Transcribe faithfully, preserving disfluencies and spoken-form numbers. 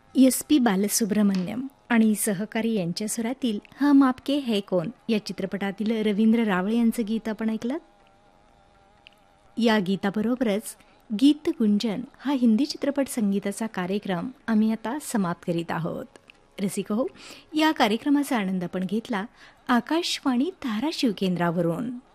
S P Balasubramaniam आणि सहकारी यांच्या स्वरातील हम आपके है कौन या चित्रपटातील रवींद्र रावळे यांचं गीत आपण ऐकलं. या गीताबरोबरच गीत गुंजन हा हिंदी चित्रपट संगीताचा कार्यक्रम आम्ही आता समाप्त करीत आहोत. रसिक हो, या कार्यक्रमाचा आनंद आपण घेतला आकाशवाणी धाराशिव केंद्रावरून.